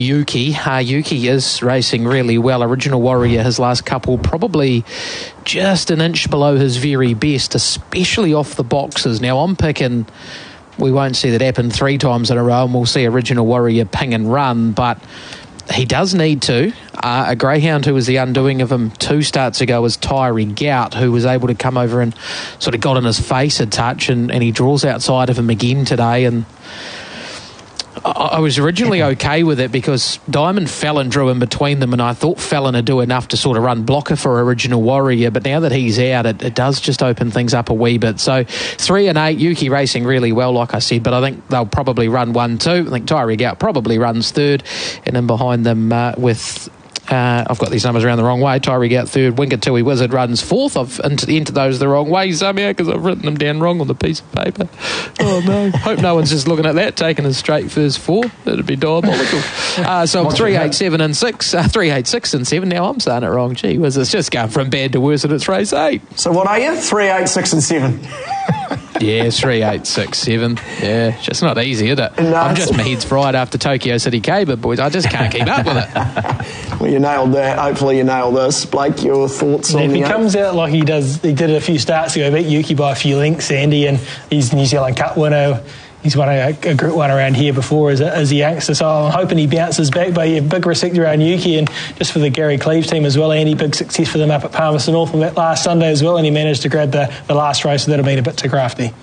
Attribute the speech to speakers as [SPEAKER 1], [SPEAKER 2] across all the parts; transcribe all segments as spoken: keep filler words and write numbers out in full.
[SPEAKER 1] Yuki. Uh, Yuki is racing really well. Original Warrior, his last couple, probably just an inch below his very best, especially off the boxes. Now, I'm picking, we won't see that happen three times in a row, and we'll see Original Warrior ping and run, but he does need to. Uh, a greyhound who was the undoing of him two starts ago was Tyree Gout, who was able to come over and sort of got in his face a touch, and, and he draws outside of him again today, and I was originally okay with it because Diamond Fallon drew in between them, and I thought Fallon would do enough to sort of run blocker for Original Warrior, but now that he's out, it, it does just open things up a wee bit. So three and eight, Yuki racing really well, like I said, but I think they'll probably run one, two. I think Tyree Gout probably runs third, and then behind them uh, with... Uh, I've got these numbers around the wrong way. Tyree Gout third, Wingatui Wizard runs fourth. I've entered, entered those the wrong way somehow because I've written them down wrong on the piece of paper. Oh no! Hope no one's just looking at that, taking us straight first four. That'd be diabolical. Uh, so I'm three, eight, seven, and six. Uh, three, eight, six, and seven. Now I'm saying it wrong. Gee whiz, it's just going from bad to worse, and it's race eight.
[SPEAKER 2] So what are you? Three, eight, six, and seven.
[SPEAKER 1] Yeah, three, eight, six, seven. Yeah, it's just not easy, is it?
[SPEAKER 2] No,
[SPEAKER 1] I'm just my head's fried after Tokyo City Caber, boys. I just can't keep up with it.
[SPEAKER 2] Well, you nailed that. Hopefully you nail this. Blake, your thoughts on
[SPEAKER 3] if
[SPEAKER 2] the
[SPEAKER 3] he
[SPEAKER 2] eight?
[SPEAKER 3] comes out like he does, he did it a few starts ago, beat Yuki by a few lengths, Andy, and he's New Zealand Cup winner. He's won a, a group one around here before as a, as a youngster, so I'm hoping he bounces back. But yeah, big respect around Yuki, and just for the Gary Cleves team as well, Andy, big success for them up at Palmerston North on that last Sunday as well, and he managed to grab the, the last race, so that'll been a bit too crafty.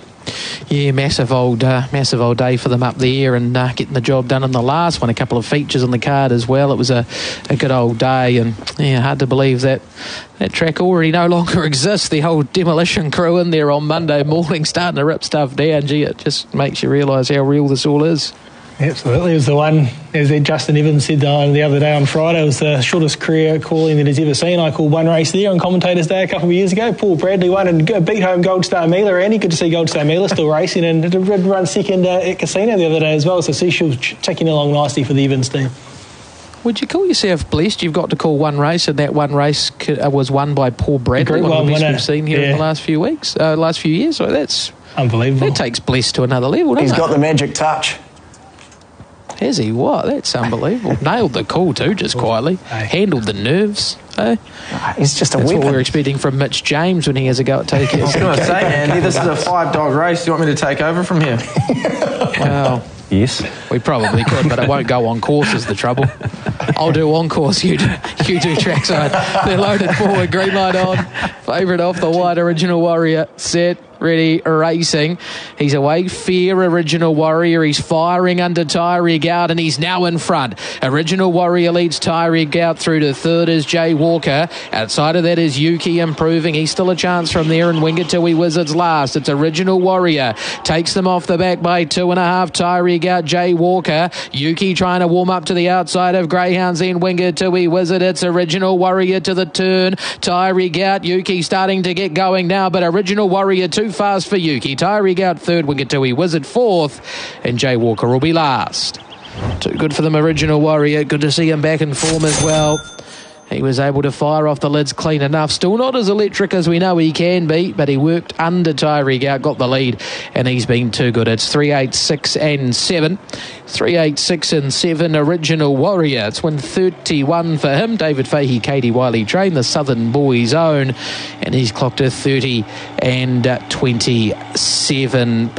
[SPEAKER 1] Yeah, massive old uh, massive old day for them up there, and uh, getting the job done in the last one. A couple of features on the card as well. It was a, a good old day, and yeah, hard to believe that that track already no longer exists. The whole demolition crew in there on Monday morning starting to rip stuff down. Gee, it just makes you realise how real this all is.
[SPEAKER 3] Absolutely. It was the one, as Justin Evans said uh, the other day on Friday, it was the shortest career calling that he's ever seen. I called one race there on Commentators Day a couple of years ago. Paul Bradley won and beat home Gold Star Mila. Andy, good to see Gold Star Mila still racing, and did run second uh, at Casino the other day as well. So Seashell's ticking along nicely for the Evans team.
[SPEAKER 1] Would you call yourself blessed? You've got to call one race, and that one race was won by Paul Bradley, one of the best we've seen here yeah. in the last few weeks, uh, last few years. So that's
[SPEAKER 3] unbelievable.
[SPEAKER 1] That takes blessed to another level, doesn't
[SPEAKER 2] He's
[SPEAKER 1] it?
[SPEAKER 2] got the magic touch.
[SPEAKER 1] Has he? What? That's unbelievable. Nailed the call too, just quietly. Hey. Handled the nerves. Eh?
[SPEAKER 2] He's just a
[SPEAKER 1] That's
[SPEAKER 2] weapon.
[SPEAKER 1] what we're expecting from Mitch James when he has a go at Tokyo.
[SPEAKER 4] I was going to say, Andy, this is a five-dog race. Do you want me to take over from here?
[SPEAKER 1] Well,
[SPEAKER 4] yes.
[SPEAKER 1] We probably could, but it won't go on course is the trouble. I'll do on course, you do, you do trackside. They're loaded forward, green light on. Favourite off the white, Original Warrior. Set, ready, racing. He's away, fair Original Warrior. He's firing under Tyree Gout, and he's now in front. Original Warrior leads Tyree Gout through to third is Jay Walker. Outside of that is Yuki improving. He's still a chance from there, and Wingatui Wizards last. It's Original Warrior. Takes them off the back by two and a half. Tyree Gout, Jay Walker. Yuki trying to warm up to the outside of Greyhounds, then Wingatui Wizard. It's Original Warrior to the turn. Tyree Gout, Yuki starting to get going now, but Original Warrior too fast for Yuki. Tyree Gout third, Wingatui Wizard fourth, and Jay Walker will be last. Too good for them, Original Warrior. Good to see him back in form as well. He was able to fire off the lids clean enough. Still not as electric as we know he can be, but he worked under Tyree Gout, got the lead, and he's been too good. It's three, eight, six, and seven. three, eight, six, and seven, Original Warrior. It's one thirty-one for him. David Fahey, Katie Wiley train, the Southern Boys own, and he's clocked a thirty and twenty-seven.